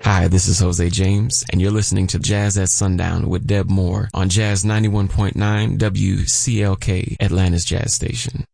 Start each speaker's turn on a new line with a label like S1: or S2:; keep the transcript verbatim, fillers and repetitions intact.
S1: Hi, this is Jose James, and you're listening to Jazz at Sundown with Deb Moore on Jazz ninety-one point nine W C L K, Atlanta's Jazz Station.